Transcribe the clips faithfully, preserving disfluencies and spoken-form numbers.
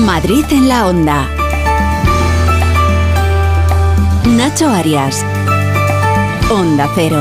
Madrid en la Onda. Nacho Arias. Onda Cero.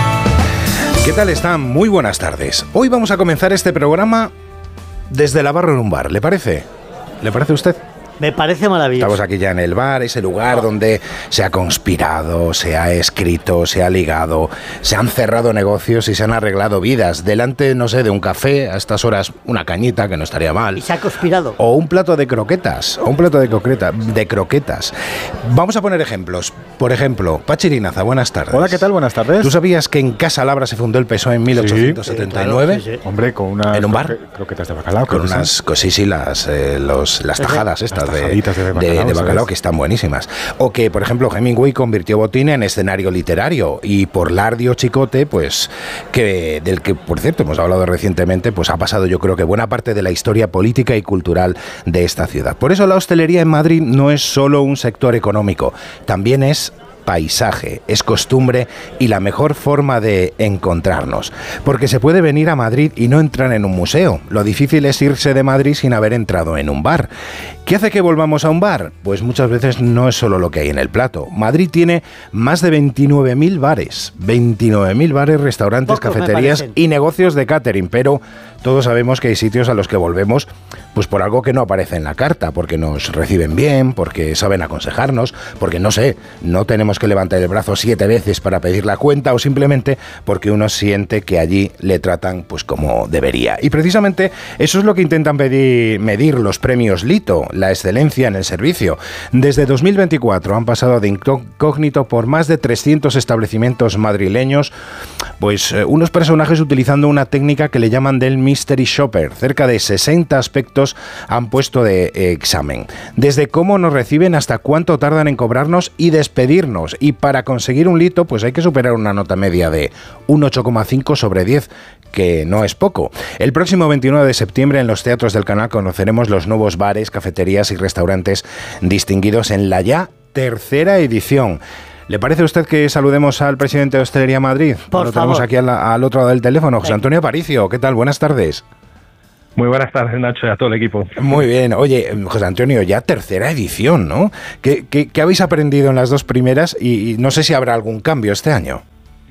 ¿Qué tal están? Muy buenas tardes. Hoy vamos a comenzar este programa desde la barra en un bar. ¿Le parece? ¿Le parece a usted? Me parece maravilloso. Estamos aquí ya en el bar, ese lugar oh. donde se ha conspirado, se ha escrito, se ha ligado, se han cerrado negocios y se han arreglado vidas. Delante, no sé, de un café, a estas horas una cañita, que no estaría mal. Y se ha conspirado. O un plato de croquetas, o un plato de, croqueta, de croquetas. Vamos a poner ejemplos. Por ejemplo, Pachi Linaza, buenas tardes. Hola, ¿qué tal? Buenas tardes. ¿Tú sabías que en Casa Labra se fundó el P S O E en mil ochocientos setenta y nueve? Sí, sí, sí. Hombre, con unas ¿En un bar? croquetas de bacalao. Con unas, sí, sí, las, eh, los, las tajadas estas las de, de bacalao. De, de bacalao que están buenísimas. O que, por ejemplo, Hemingway convirtió Botín en escenario literario y por Lardio Chicote, pues, que del que, por cierto, hemos hablado recientemente, pues ha pasado yo creo que buena parte de la historia política y cultural de esta ciudad. Por eso la hostelería en Madrid no es solo un sector económico, también es paisaje, es costumbre y la mejor forma de encontrarnos. Porque se puede venir a Madrid y no entrar en un museo. Lo difícil es irse de Madrid sin haber entrado en un bar. ¿Qué hace que volvamos a un bar? Pues muchas veces no es solo lo que hay en el plato. Madrid tiene más de veintinueve mil bares. veintinueve mil bares, restaurantes, Pocos cafeterías y negocios de catering. Pero todos sabemos que hay sitios a los que volvemos pues por algo que no aparece en la carta. Porque nos reciben bien, porque saben aconsejarnos, porque no sé, no tenemos que levantar el brazo siete veces para pedir la cuenta o simplemente porque uno siente que allí le tratan pues como debería. Y precisamente eso es lo que intentan pedir, medir los premios Lito, la excelencia en el servicio. Desde dos mil veinticuatro han pasado de incógnito por más de trescientos establecimientos madrileños, pues eh, unos personajes utilizando una técnica que le llaman del Mystery Shopper. Cerca de sesenta aspectos han puesto de eh, examen. Desde cómo nos reciben hasta cuánto tardan en cobrarnos y despedirnos. Y para conseguir un Lito, pues hay que superar una nota media de un ocho coma cinco sobre diez, que no es poco. El próximo veintinueve de septiembre en los teatros del canal conoceremos los nuevos bares, cafeterías y restaurantes distinguidos en la ya tercera edición. ¿Le parece a usted que saludemos al presidente de Hostelería Madrid? Por Lo favor. tenemos aquí al, al otro lado del teléfono, José Antonio Aparicio. ¿Qué tal? Buenas tardes. Muy buenas tardes, Nacho, y a todo el equipo. Muy bien. Oye, José Antonio, ya tercera edición, ¿no? ¿Qué, qué, qué habéis aprendido en las dos primeras? Y, y no sé si habrá algún cambio este año.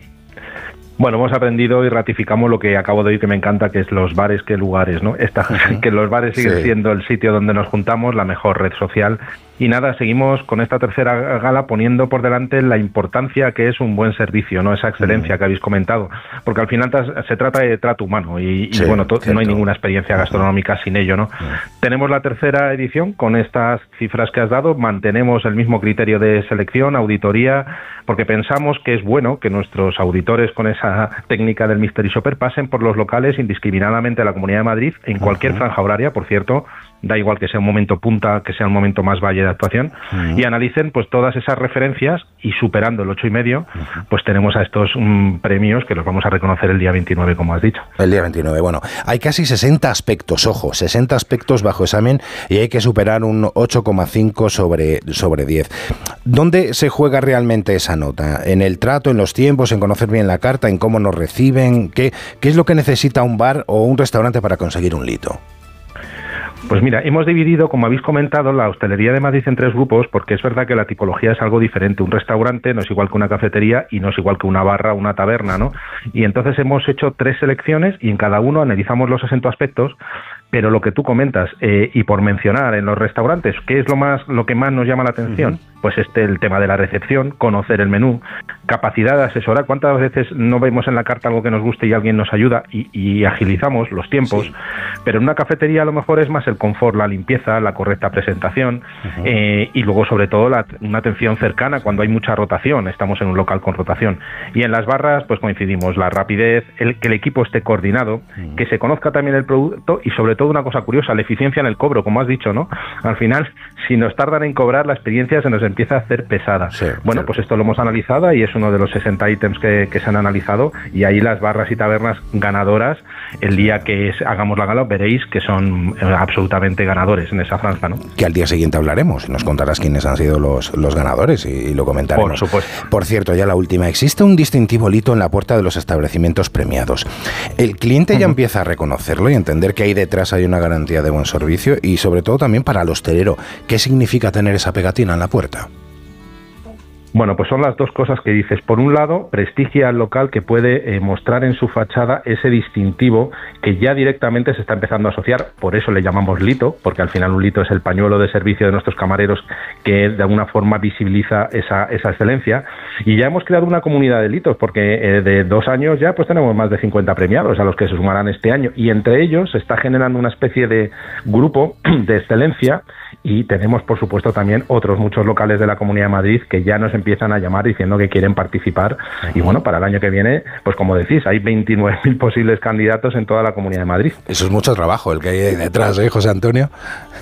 Bueno, hemos aprendido y ratificamos lo que acabo de oír que me encanta, que es los bares que lugares, ¿no? Esta, uh-huh. Que los bares siguen sí. siendo el sitio donde nos juntamos, la mejor red social. Y nada, seguimos con esta tercera gala poniendo por delante la importancia que es un buen servicio, ¿no? Esa excelencia uh-huh. que habéis comentado. Porque al final se trata de trato humano y, sí, y bueno, to- no hay ninguna experiencia gastronómica uh-huh. sin ello, ¿no? Uh-huh. Tenemos la tercera edición con estas cifras que has dado, mantenemos el mismo criterio de selección, auditoría, porque pensamos que es bueno que nuestros auditores con esa técnica del Mystery Shopper pasen por los locales indiscriminadamente de la Comunidad de Madrid en cualquier uh-huh. franja horaria, por cierto, da igual que sea un momento punta, que sea un momento más valle de actuación, uh-huh. y analicen pues todas esas referencias y superando el ocho y medio, uh-huh. pues tenemos a estos um, premios que los vamos a reconocer el día veintinueve, como has dicho. El día veintinueve, bueno, hay casi sesenta aspectos, ojo, sesenta aspectos bajo examen y hay que superar un ocho coma cinco sobre, sobre diez. ¿Dónde se juega realmente esa nota? ¿En el trato, en los tiempos, en conocer bien la carta, en cómo nos reciben? ¿Qué, qué es lo que necesita un bar o un restaurante para conseguir un Lito? Pues mira, hemos dividido, como habéis comentado, la hostelería de Madrid en tres grupos, porque es verdad que la tipología es algo diferente. Un restaurante no es igual que una cafetería y no es igual que una barra o una taberna, ¿no? Y entonces hemos hecho tres selecciones y en cada uno analizamos los sesenta aspectos, pero lo que tú comentas, eh, y por mencionar en los restaurantes, ¿qué es lo más, lo que más nos llama la atención? Uh-huh. Pues este, el tema de la recepción, conocer el menú, capacidad de asesorar. ¿Cuántas veces no vemos en la carta algo que nos guste y alguien nos ayuda y, y agilizamos los tiempos? Sí. Pero en una cafetería a lo mejor es más el confort, la limpieza, la correcta presentación, uh-huh. eh, y luego sobre todo la, una atención cercana cuando hay mucha rotación, estamos en un local con rotación. Y en las barras pues coincidimos, la rapidez, el, que el equipo esté coordinado, uh-huh. que se conozca también el producto y sobre todo una cosa curiosa, la eficiencia en el cobro, como has dicho, ¿no? Al final, si nos tardan en cobrar, la experiencia se nos empieza a hacer pesada. Sí, bueno, sí. Pues esto lo hemos analizado y es uno de los sesenta ítems que, que se han analizado y ahí las barras y tabernas ganadoras, el día que es, hagamos la gala, veréis que son eh, absolutamente ganadores en esa franja, ¿no? Que al día siguiente hablaremos y nos contarás quiénes han sido los, los ganadores y, y lo comentaremos. Por supuesto. Por cierto, ya la última, existe un distintivo Lito en la puerta de los establecimientos premiados. El cliente uh-huh. ya empieza a reconocerlo y entender que hay detrás casa hay una garantía de buen servicio y sobre todo también para el hostelero. ¿Qué significa tener esa pegatina en la puerta? Bueno, pues son las dos cosas que dices. Por un lado, prestigia al local que puede eh, mostrar en su fachada ese distintivo que ya directamente se está empezando a asociar, por eso le llamamos lito, porque al final un lito es el pañuelo de servicio de nuestros camareros que de alguna forma visibiliza esa, esa excelencia. Y ya hemos creado una comunidad de litos, porque eh, de dos años ya pues tenemos más de cincuenta premiados a los que se sumarán este año, y entre ellos se está generando una especie de grupo de excelencia. Y tenemos, por supuesto, también otros muchos locales de la Comunidad de Madrid que ya nos empiezan a llamar diciendo que quieren participar. Y bueno, para el año que viene, pues como decís, hay veintinueve mil posibles candidatos en toda la Comunidad de Madrid. Eso es mucho trabajo el que hay detrás, ¿eh, José Antonio?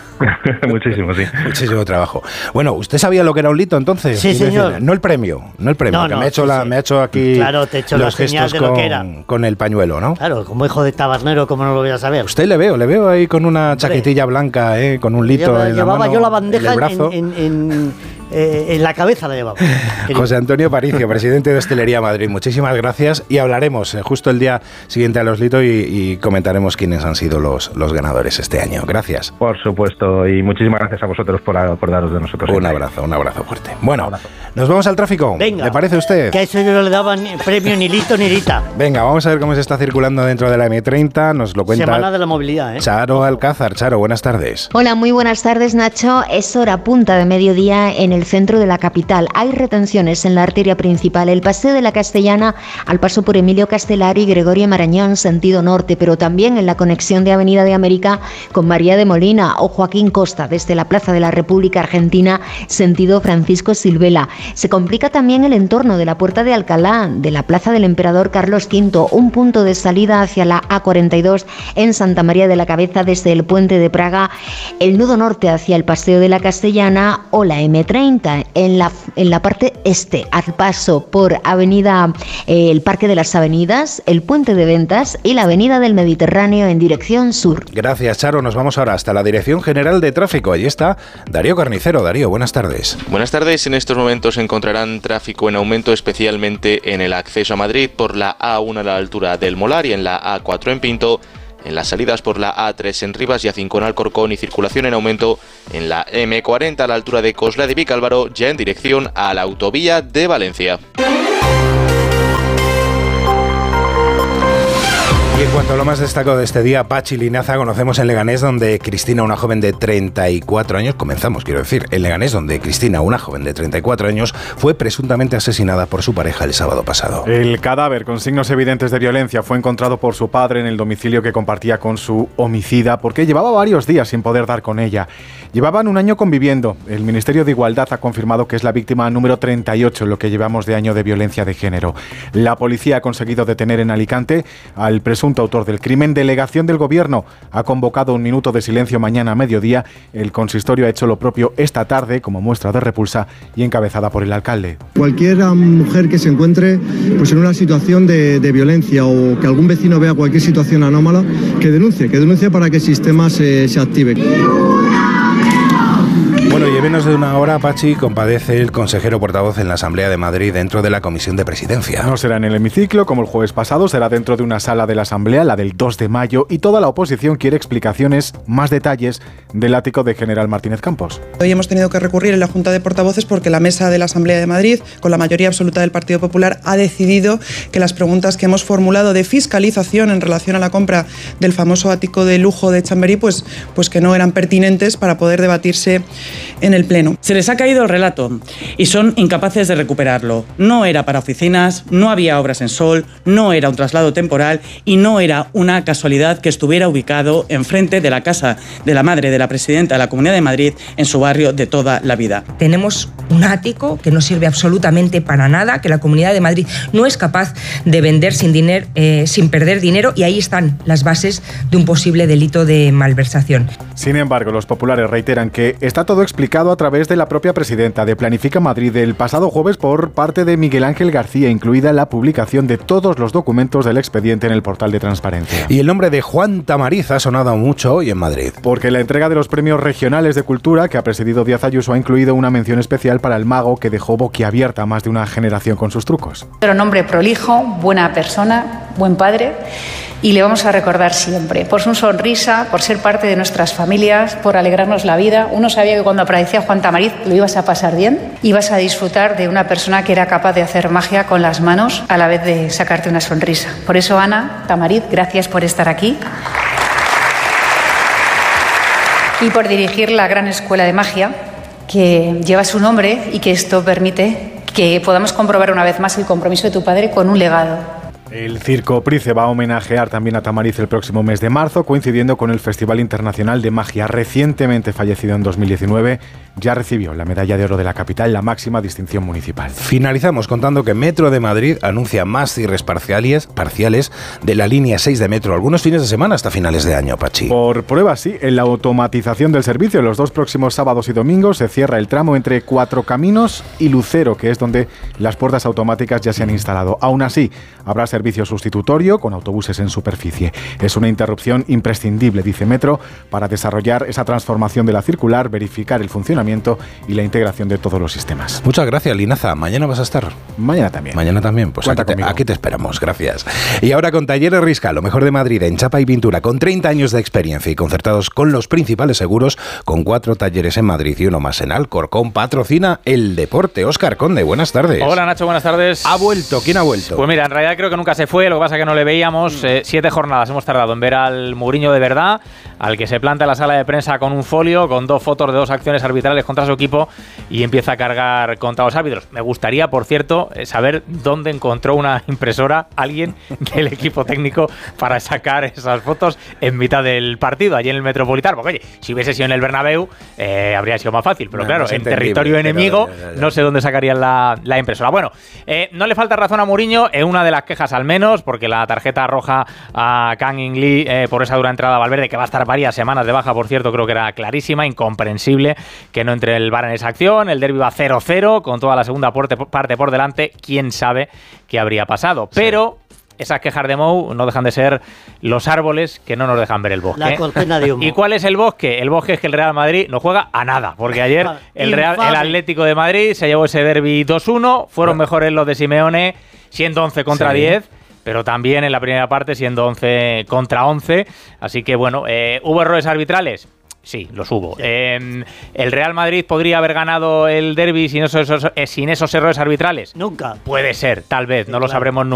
Muchísimo, sí. Muchísimo trabajo. Bueno, ¿usted sabía lo que era un lito entonces? Sí, señor. Decir, no el premio, no el premio, no, que no, me, ha hecho sí, la, sí. me ha hecho aquí claro, te he hecho los la señal gestos de lo con, que era. con el pañuelo, ¿no? Claro, como hijo de tabernero, ¿cómo no lo voy a saber? Usted le veo, le veo ahí con una chaquetilla blanca, ¿eh? Con un lito Lleva, en la llevaba mano, yo la bandeja en el brazo. en, en, en, eh, en la cabeza la llevaba. José Antonio Paricio, presidente de Hostelería Madrid, muchísimas gracias y hablaremos eh, justo el día siguiente a los litos y, y comentaremos quiénes han sido los, los ganadores este año. Gracias. Por supuesto, y muchísimas gracias a vosotros por, por daros de nosotros. Un abrazo, un abrazo fuerte. Bueno, nos vamos al tráfico. Venga. ¿Le parece a usted? Que a eso yo no le daba ni premio ni lito ni lita. Venga, vamos a ver cómo se está circulando dentro de la eme treinta. Nos lo cuenta Semana de la movilidad, ¿eh? Charo Alcázar. Charo, buenas tardes. Hola, muy buenas tardes, Nacho. Es hora punta de mediodía en el centro de la capital. Hay retenciones en la arteria principal, el Paseo de la Castellana al paso por Emilio Castelar y Gregorio Marañón, sentido norte, pero también en la conexión de Avenida de América con María de Molina o Joaquín Costa desde la Plaza de la República Argentina, sentido Francisco Silvela. Se complica también el entorno de la Puerta de Alcalá, de la Plaza del Emperador Carlos quinto, un punto de salida hacia la A cuarenta y dos en Santa María de la Cabeza desde el Puente de Praga, el nudo norte hacia el Paseo de la Castellana o la eme treinta en la, en la parte este, al paso por Avenida eh, el Parque de las Avenidas, el Puente de Ventas y la Avenida del Mediterráneo en dirección sur. Gracias, Charo. Nos vamos ahora hasta la Dirección General de Tráfico. Allí está Darío Carnicero. Darío, buenas tardes. Buenas tardes. En estos momentos encontrarán tráfico en aumento, especialmente en el acceso a Madrid por la A uno a la altura del Molar y en la A cuatro en Pinto, en las salidas por la A tres en Rivas y A cinco en Alcorcón, y circulación en aumento en la eme cuarenta a la altura de Cosla de Vicálvaro, ya en dirección a la autovía de Valencia. Y en cuanto a lo más destacado de este día, Pachi Linaza, conocemos en Leganés, donde Cristina, una joven de treinta y cuatro años, comenzamos, quiero decir, en Leganés, donde Cristina, una joven de treinta y cuatro años, fue presuntamente asesinada por su pareja el sábado pasado. El cadáver, con signos evidentes de violencia, fue encontrado por su padre en el domicilio que compartía con su homicida, porque llevaba varios días sin poder dar con ella. Llevaban un año conviviendo. El Ministerio de Igualdad ha confirmado que es la víctima número treinta y ocho en lo que llevamos de año de violencia de género. La policía ha conseguido detener en Alicante al presunto autor del crimen. Delegación del Gobierno ha convocado un minuto de silencio mañana a mediodía. El consistorio ha hecho lo propio esta tarde como muestra de repulsa y encabezada por el alcalde. Cualquier mujer que se encuentre pues, en una situación de, de violencia o que algún vecino vea cualquier situación anómala, que denuncie, que denuncie para que el sistema se, se active. Bueno, y en menos de una hora, Pachi, compadece el consejero portavoz en la Asamblea de Madrid dentro de la Comisión de Presidencia. No será en el hemiciclo como el jueves pasado, será dentro de una sala de la Asamblea, la del dos de mayo, y toda la oposición quiere explicaciones, más detalles del ático de General Martínez Campos. Hoy hemos tenido que recurrir en la Junta de Portavoces porque la mesa de la Asamblea de Madrid, con la mayoría absoluta del Partido Popular, ha decidido que las preguntas que hemos formulado de fiscalización en relación a la compra del famoso ático de lujo de Chamberí, pues, pues que no eran pertinentes para poder debatirse en el Pleno. Se les ha caído el relato y son incapaces de recuperarlo. No era para oficinas, no había obras en Sol, no era un traslado temporal y no era una casualidad que estuviera ubicado enfrente de la casa de la madre de la presidenta de la Comunidad de Madrid en su barrio de toda la vida. Tenemos un ático que no sirve absolutamente para nada, que la Comunidad de Madrid no es capaz de vender sin, dinero, eh, sin perder dinero, y ahí están las bases de un posible delito de malversación. Sin embargo, los populares reiteran que está todo explicado a través de la propia presidenta de Planifica Madrid el pasado jueves por parte de Miguel Ángel García, incluida la publicación de todos los documentos del expediente en el portal de transparencia. Y el nombre de Juan Tamariz ha sonado mucho hoy en Madrid. Porque la entrega de los premios regionales de cultura que ha presidido Díaz Ayuso ha incluido una mención especial para el mago que dejó boquiabierta a más de una generación con sus trucos. Pero nombre prolijo, buena persona, buen padre y le vamos a recordar siempre por su sonrisa, por ser parte de nuestras familias, por alegrarnos la vida. Uno sabía que cuando aparecía Juan Tamariz lo ibas a pasar bien, ibas a disfrutar de una persona que era capaz de hacer magia con las manos a la vez de sacarte una sonrisa. Por eso, Ana Tamariz, gracias por estar aquí y por dirigir la gran escuela de magia que lleva su nombre y que esto permite que podamos comprobar una vez más el compromiso de tu padre con un legado. El Circo Price va a homenajear también a Tamariz el próximo mes de marzo, coincidiendo con el Festival Internacional de Magia. Recientemente fallecido en dos mil diecinueve, ya recibió la medalla de oro de la capital, la máxima distinción municipal. Finalizamos contando que Metro de Madrid anuncia más cierres parciales, parciales de la línea seis de Metro, algunos fines de semana hasta finales de año, Pachi. Por prueba, sí, en la automatización del servicio, los dos próximos sábados y domingos se cierra el tramo entre Cuatro Caminos y Lucero, que es donde las puertas automáticas ya se han instalado. Aún así, habrá servicio sustitutorio con autobuses en superficie. Es una interrupción imprescindible, dice Metro, para desarrollar esa transformación de la circular, verificar el funcionamiento y la integración de todos los sistemas. Muchas gracias, Linaza. ¿Mañana vas a estar? Mañana también. Mañana también. Pues aquí te, aquí te esperamos. Gracias. Y ahora con Talleres Risca, lo mejor de Madrid en chapa y pintura, con treinta años de experiencia y concertados con los principales seguros, con cuatro talleres en Madrid y uno más en Alcorcón, patrocina el deporte. Óscar Conde, buenas tardes. Hola, Nacho, buenas tardes. ¿Ha vuelto? ¿Quién ha vuelto? Pues mira, en realidad creo que nunca se fue, lo que pasa es que no le veíamos. Eh, siete jornadas hemos tardado en ver al Mourinho de verdad, al que se planta en la sala de prensa con un folio, con dos fotos de dos acciones arbitrales contra su equipo y empieza a cargar contra los árbitros. Me gustaría, por cierto, saber dónde encontró una impresora alguien del equipo técnico para sacar esas fotos en mitad del partido, allí en el Metropolitano. Porque oye, si hubiese sido en el Bernabéu, eh, habría sido más fácil, pero no, claro, no en territorio enemigo, pero, ya, ya, ya. no sé dónde sacarían la, la impresora. Bueno, eh, no le falta razón a Mourinho en una de las quejas al menos, porque la tarjeta roja a Kang In Lee eh, por esa dura entrada a Valverde, que va a estar varias semanas de baja, por cierto, creo que era clarísima, incomprensible que no entre el V A R en esa acción. El derbi va cero cero, con toda la segunda parte por delante. Quién sabe qué habría pasado. Sí. Pero esas quejas de Mou no dejan de ser los árboles que no nos dejan ver el bosque. La cortina de humo. ¿Y cuál es el bosque? El bosque es que el Real Madrid no juega a nada, porque ayer el, Real, el Atlético de Madrid se llevó ese derbi dos uno, fueron bueno. mejores los de Simeone, siendo once contra sí. diez, pero también en la primera parte siendo once contra once, así que bueno, eh, ¿hubo errores arbitrales? Sí, los hubo. Sí. Eh, ¿El Real Madrid podría haber ganado el derbi sin esos, esos, eh, sin esos errores arbitrales? Nunca. Puede ser, tal vez, sí, no claro. lo sabremos nunca.